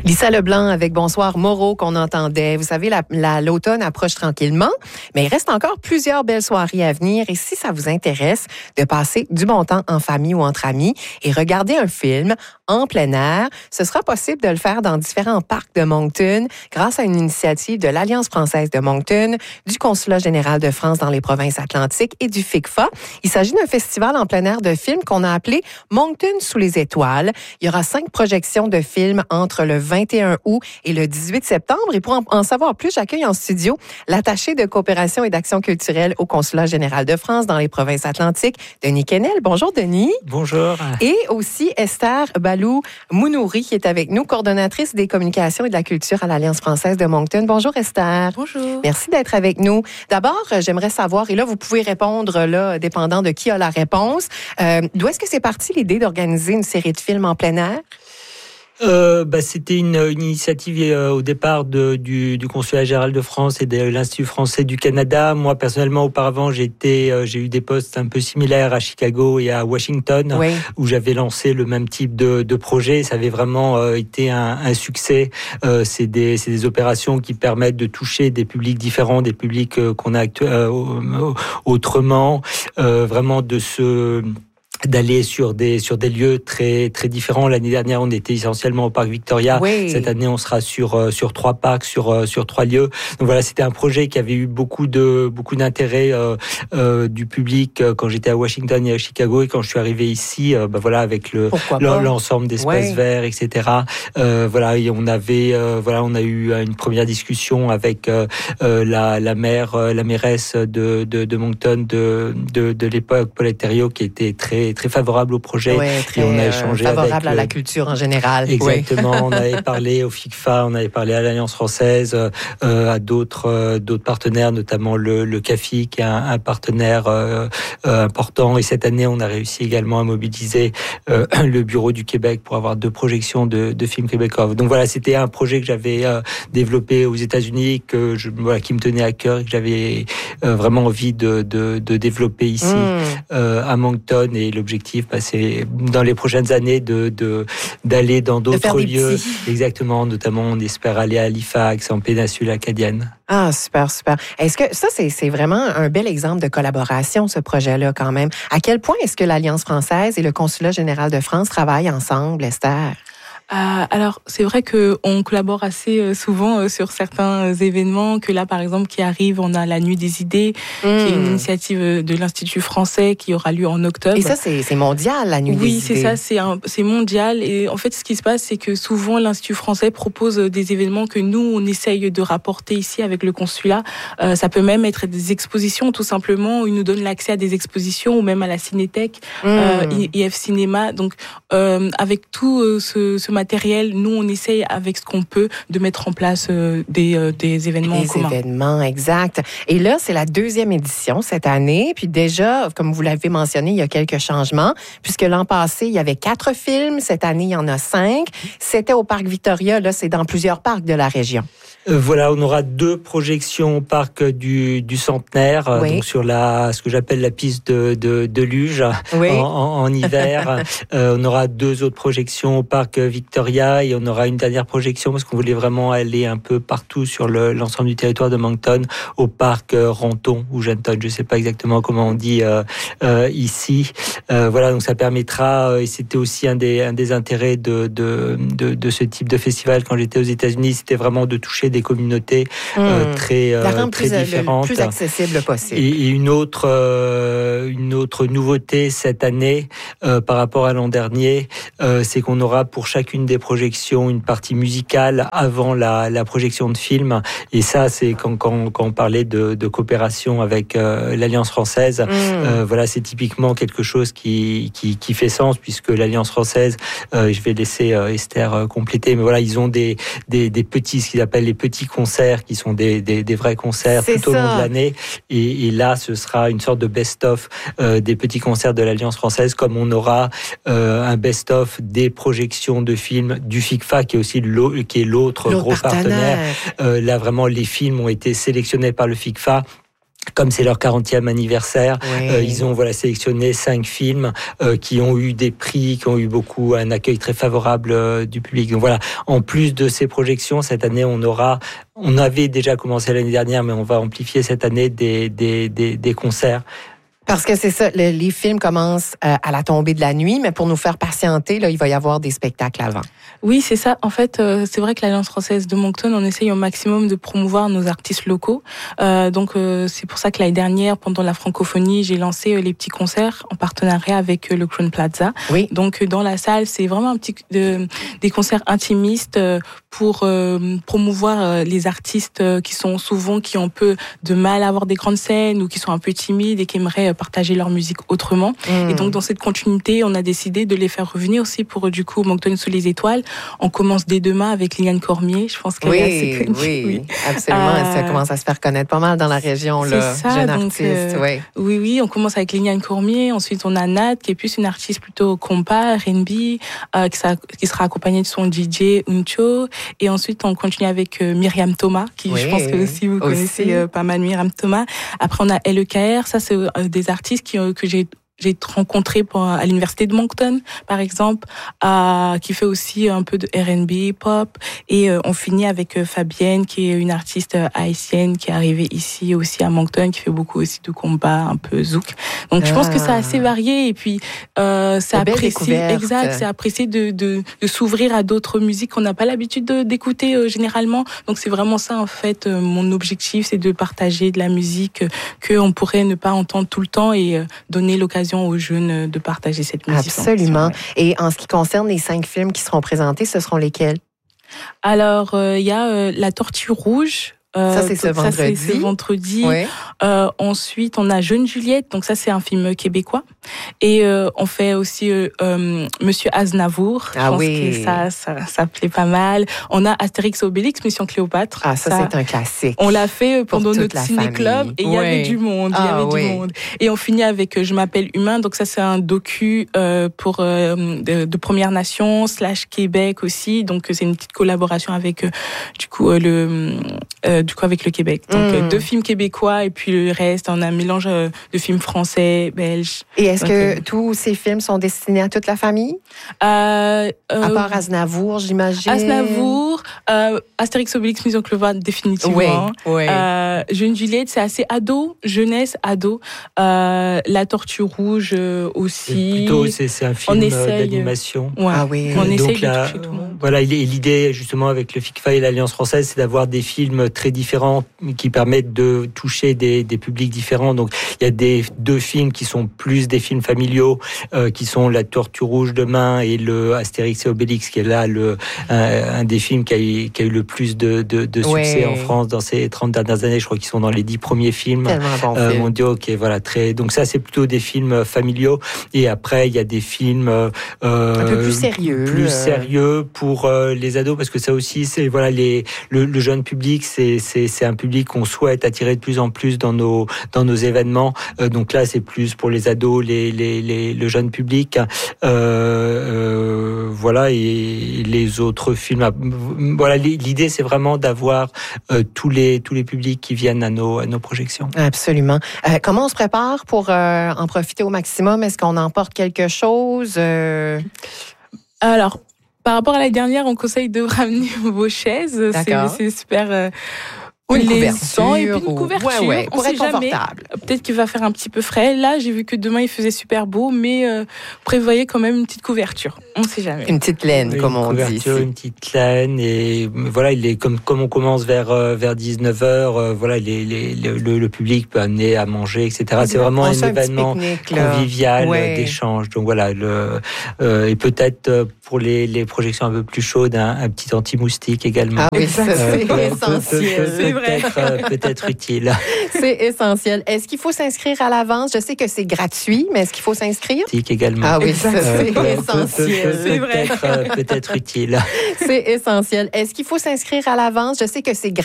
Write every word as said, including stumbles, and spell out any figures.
Lisa Leblanc avec Bonsoir Moreau qu'on entendait. Vous savez, la, la, l'automne approche tranquillement, mais il reste encore plusieurs belles soirées à venir. Et si ça vous intéresse de passer du bon temps en famille ou entre amis et regarder un film en plein air, ce sera possible de le faire dans différents parcs de Moncton grâce à une initiative de l'Alliance française de Moncton, du Consulat général de France dans les provinces atlantiques et du FICFA. Il s'agit d'un festival en plein air de films qu'on a appelé Moncton sous les étoiles. Il y aura cinq projections de films entre le vingt et un août et le dix-huit septembre. Et pour en, en savoir plus, j'accueille en studio l'attaché de coopération et d'action culturelle au Consulat général de France dans les provinces atlantiques, Denis Quesnel. Bonjour, Denis. Bonjour. Et aussi Esther Balou-Mounouri, qui est avec nous, coordonnatrice des communications et de la culture à l'Alliance française de Moncton. Bonjour, Esther. Bonjour. Merci d'être avec nous. D'abord, j'aimerais savoir, et là, vous pouvez répondre, là, dépendant de qui a la réponse, euh, d'où est-ce que c'est parti l'idée d'organiser une série de films en plein air? Euh, bah, c'était une, une initiative euh, au départ de, du, du Consulat général de France et de l'Institut français du Canada. Moi, personnellement, auparavant, j'ai, été, euh, j'ai eu des postes un peu similaires à Chicago et à Washington, oui. où j'avais lancé le même type de, de projet. Ça avait vraiment euh, été un, un succès. Euh, c'est, des, c'est des opérations qui permettent de toucher des publics différents, des publics euh, qu'on a actu- euh, autrement, euh, vraiment de se... d'aller sur des sur des lieux très très différents. L'année dernière, on était essentiellement au parc Victoria. Oui. Cette année, on sera sur euh, sur trois parcs, sur euh, sur trois lieux. Donc voilà, c'était un projet qui avait eu beaucoup de beaucoup d'intérêt euh, euh, du public euh, quand j'étais à Washington et à Chicago, et quand je suis arrivé ici, euh, bah voilà, avec le l'ensemble d'espaces oui. verts, et cetera. Euh, voilà, et on avait euh, voilà, on a eu une première discussion avec euh, euh, la la maire euh, la mairesse de de, de Moncton de de de l'époque, Paulette Thériault, qui était très très favorable au projet. Oui, très, et on a échangé euh, favorable avec, à la culture en général. Exactement. Oui. On avait parlé au FICFA, on avait parlé à l'Alliance française, euh, à d'autres euh, d'autres partenaires, notamment le, le C A F I, qui est un, un partenaire euh, euh, important. Et cette année, on a réussi également à mobiliser euh, le Bureau du Québec pour avoir deux projections de, de films québécois. Donc voilà, c'était un projet que j'avais euh, développé aux États-Unis, que je, voilà, qui me tenait à cœur et que j'avais euh, vraiment envie de, de, de développer ici mmh. euh, à Moncton. Et le L'objectif, bah, c'est dans les prochaines années de, de d'aller dans d'autres lieux. Petits. Exactement, notamment on espère aller à Halifax, en péninsule acadienne. Ah, super, super. Est-ce que ça, c'est, c'est vraiment un bel exemple de collaboration, ce projet-là, quand même? À quel point est-ce que l'Alliance française et le Consulat général de France travaillent ensemble, Esther? Euh, alors, c'est vrai qu'on collabore assez souvent sur certains événements, que là, par exemple, qui arrive, on a la Nuit des idées, mmh. qui est une initiative de l'Institut français qui aura lieu en octobre. Et ça, c'est, c'est mondial, la Nuit oui, des idées. Oui, c'est ça, c'est, un, c'est mondial. Et en fait, ce qui se passe, c'est que souvent, l'Institut français propose des événements que nous, on essaye de rapporter ici avec le consulat. Euh, ça peut même être des expositions, tout simplement, où ils nous donnent l'accès à des expositions, ou même à la Cinétech, mmh. euh, I F Cinéma. Donc, euh, avec tout euh, ce, ce matériel, nous, on essaye, avec ce qu'on peut, de mettre en place euh, des, euh, des événements des en commun. Des événements, exact. Et là, c'est la deuxième édition cette année. Puis déjà, comme vous l'avez mentionné, il y a quelques changements, puisque l'an passé, il y avait quatre films. Cette année, il y en a cinq. C'était au Parc Victoria. Là, c'est dans plusieurs parcs de la région. Euh, voilà, on aura deux projections au parc du, du Centenaire, oui. donc sur la, ce que j'appelle la piste de, de, de luge oui. en, en, en hiver. euh, on aura deux autres projections au parc Victoria et on aura une dernière projection parce qu'on voulait vraiment aller un peu partout sur le, l'ensemble du territoire de Moncton, au parc Renton ou Genton, je ne sais pas exactement comment on dit euh, euh, ici. Euh, voilà, donc ça permettra, et c'était aussi un des, un des intérêts de, de, de, de ce type de festival quand j'étais aux États-Unis, c'était vraiment de toucher des communautés mmh. euh, très euh, très plus, différentes, le plus accessible possible. Et, et une autre euh, une autre nouveauté cette année euh, par rapport à l'an dernier, euh, c'est qu'on aura pour chacune des projections une partie musicale avant la la projection de film. Et ça, c'est quand quand quand on parlait de, de coopération avec euh, l'Alliance française. Mmh. Euh, voilà, c'est typiquement quelque chose qui qui qui fait sens puisque l'Alliance française, euh, je vais laisser euh, Esther euh, compléter, mais voilà, ils ont des des des petits, ce qu'ils appellent les petits concerts qui sont des, des, des vrais concerts c'est tout au long de l'année. Et, et là, ce sera une sorte de best-of euh, des petits concerts de l'Alliance française, comme on aura euh, un best-of des projections de films du FICFA, qui est aussi l'autre, qui est l'autre, l'autre gros partenaire. partenaire. Euh, là, vraiment, les films ont été sélectionnés par le FICFA. comme c'est leur quarantième anniversaire, oui. euh, ils ont voilà sélectionné cinq films euh, qui ont eu des prix, qui ont eu beaucoup un accueil très favorable euh, du public. Donc voilà, en plus de ces projections, cette année on aura, on avait déjà commencé l'année dernière, mais on va amplifier cette année des des des, des concerts. Parce que c'est ça, le, les films commencent euh, à la tombée de la nuit, mais pour nous faire patienter, là, il va y avoir des spectacles avant. Oui, c'est ça. En fait, euh, c'est vrai que l'Alliance française de Moncton, on essaye au maximum de promouvoir nos artistes locaux. Euh, donc, euh, c'est pour ça que l'année dernière, pendant la francophonie, j'ai lancé euh, les petits concerts en partenariat avec euh, le Crown Plaza. Oui. Donc, euh, dans la salle, c'est vraiment un petit de, des concerts intimistes euh, pour euh, promouvoir euh, les artistes euh, qui sont souvent qui ont un peu de mal à avoir des grandes scènes ou qui sont un peu timides et qui aimeraient euh, partager leur musique autrement. Mmh. Et donc, dans cette continuité, on a décidé de les faire revenir aussi pour, du coup, Moncton sous les étoiles. On commence dès demain avec Liliane Cormier. Je pense qu'elle oui, est assez connue. Oui, oui, absolument. Euh, ça commence à se faire connaître pas mal dans la région, là. C'est ça, jeune donc, artiste, euh, oui. Oui, oui, on commence avec Liliane Cormier. Ensuite, on a Nat, qui est plus une artiste plutôt compas, R and B, euh, qui, sera, qui sera accompagnée de son D J, Uncho. Et ensuite, on continue avec euh, Myriam Thomas, qui oui, je pense que aussi vous aussi. connaissez euh, pas mal Myriam Thomas. Après, on a L E K R. Ça, c'est euh, des artistes qui, euh, que j'ai J'ai rencontré à l'université de Moncton, par exemple, euh, qui fait aussi un peu de R and B, pop. Et euh, on finit avec euh, Fabienne, qui est une artiste haïtienne qui est arrivée ici aussi à Moncton, qui fait beaucoup aussi de combat, un peu zouk. Donc ah. je pense que c'est assez varié. Et puis euh, c'est apprécié, exact, c'est apprécié de, de, de s'ouvrir à d'autres musiques qu'on n'a pas l'habitude de, d'écouter euh, généralement. Donc c'est vraiment ça en fait. Euh, mon objectif, c'est de partager de la musique euh, qu'on pourrait ne pas entendre tout le temps et euh, donner l'occasion aux jeunes de partager cette musique. Absolument. Et en ce qui concerne les cinq films qui seront présentés, ce seront lesquels? Alors, il euh, y a euh, La Tortue Rouge. Euh, ça, c'est ce vendredi. Ça, c'est ce vendredi. Oui. Euh, ensuite, on a Jeune Juliette. Donc, ça, c'est un film québécois. Et euh, on fait aussi euh, euh, Monsieur Aznavour. Ah Je pense oui. que ça, ça, ça plaît pas mal. On a Astérix et Obélix, Mission Cléopâtre. Ah, ça, ça c'est un classique. On l'a fait pendant notre ciné-club et il oui. y avait du monde. Il y avait oui. du monde. Et on finit avec Je m'appelle Humain. Donc, ça, c'est un docu euh, pour euh, de, de Première Nation slash Québec aussi. Donc, c'est une petite collaboration avec, euh, du coup, euh, le... Euh, du coup avec le Québec. Donc mmh. deux films québécois et puis le reste, on a un mélange de films français, belges. Et est-ce Donc, que euh... tous ces films sont destinés à toute la famille? Euh, euh, à part Aznavour, j'imagine. Aznavour, euh, Astérix, Obélix, Mission Cléopâtre, définitivement. Oui, oui. Euh, Jeune Juliette, c'est assez ado, jeunesse, ado. Euh, La Tortue Rouge aussi. C'est plutôt, c'est, c'est un film essaye, d'animation. Ouais. Ah oui. On essaye Donc de là, toucher tout le monde. Voilà, l'idée justement avec le F I C F A et l'Alliance française, c'est d'avoir des films très différents qui permettent de toucher des, des publics différents. Donc, il y a des deux films qui sont plus des films familiaux, euh, qui sont La Tortue Rouge demain et le Astérix et Obélix, qui est là le un, un des films qui a eu, qui a eu le plus de, de, de succès ouais. en France dans ces trente dernières années. Je crois qu'ils sont dans les dix premiers films bon euh, film. mondiaux. Qui est voilà très. Donc ça, c'est plutôt des films familiaux. Et après, il y a des films euh, un peu plus sérieux, plus sérieux pour euh, les ados, parce que ça aussi, c'est voilà les le, le jeune public, c'est c'est c'est un public qu'on souhaite attirer de plus en plus dans nos dans nos événements. Euh, donc là, c'est plus pour les ados, les les les le jeune public. Euh, euh, voilà, et les autres films. Voilà, l'idée, c'est vraiment d'avoir euh, tous les tous les publics qui viennent à nos à nos projections. Absolument. Euh, comment on se prépare pour euh, en profiter au maximum? Est-ce qu'on emporte quelque chose? Euh... Alors. Par rapport à la dernière, on conseille de ramener vos chaises. C'est, c'est super. Euh, ou une les couverture. Et puis une couverture. Ouais, ouais, pour on être sait confortable. Jamais. Peut-être qu'il va faire un petit peu frais. Là, j'ai vu que demain, il faisait super beau, mais euh, prévoyez quand même une petite couverture. On ne sait jamais. Une petite laine, oui, comme on dit ici. Une petite laine. Et voilà, il est, comme, comme on commence vers, euh, vers dix-neuf heures, euh, voilà, les, les, le, le, le public peut amener à manger, et cetera. C'est vraiment un, un événement convivial, ouais. d'échange. Donc voilà, le, euh, et peut-être euh, pour les, les projections un peu plus chaudes, un, un petit anti-moustique également. Ah oui, ça, c'est euh, essentiel. Peut, peut, c'est vrai. Peut-être, euh, peut-être utile. C'est essentiel. Est-ce qu'il faut s'inscrire à l'avance? Je sais que c'est gratuit, mais est-ce qu'il faut s'inscrire? Également. Ah oui, ça, c'est euh, essentiel. Peut, peut, c'est vrai. Peut-être, euh, peut-être utile. C'est essentiel. Est-ce qu'il faut s'inscrire à l'avance? Je sais que c'est gratuit.